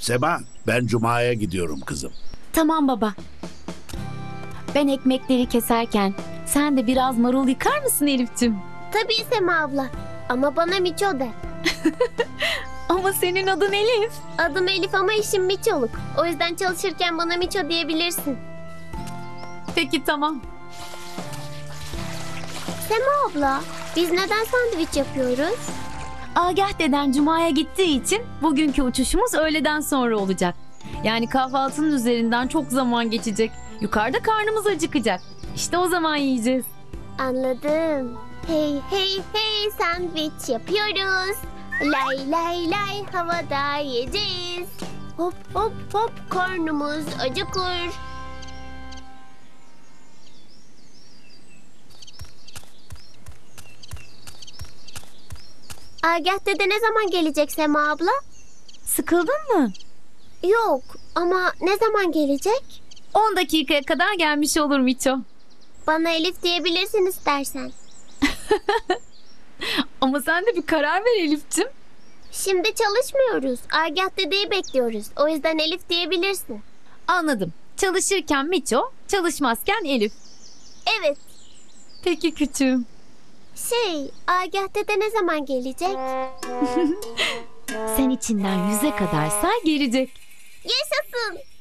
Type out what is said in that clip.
Sema, ben Cuma'ya gidiyorum kızım. Tamam baba. Ben ekmekleri keserken sen de biraz marul yıkar mısın Elif'ciğim? Tabii Sema abla. Ama bana Miço de. Ama senin adın Elif. Adım Elif ama işim Miçoluk. O yüzden çalışırken bana Miço diyebilirsin. Peki tamam. Sema abla, biz neden sandviç yapıyoruz? Agah deden Cuma'ya gittiği için bugünkü uçuşumuz öğleden sonra olacak. Yani kahvaltının üzerinden çok zaman geçecek. Yukarıda karnımız acıkacak. İşte o zaman yiyeceğiz. Anladım. Hey hey hey sandviç yapıyoruz. Lay lay lay havada yiyeceğiz. Hop hop hop karnımız acıkır. Agah dede ne zaman gelecek Sema abla? Sıkıldın mı? Yok ama ne zaman gelecek? 10 dakikaya kadar gelmiş olur Miço. Bana Elif diyebilirsin istersen. Ama sen de bir karar ver Elif'ciğim. Şimdi çalışmıyoruz. Agah dedeyi bekliyoruz. O yüzden Elif diyebilirsin. Anladım. Çalışırken Miço, çalışmazken Elif. Evet. Peki küçüğüm. Agah dede ne zaman gelecek? Sen içinden 100'e kadar say gelecek. Yaşasın.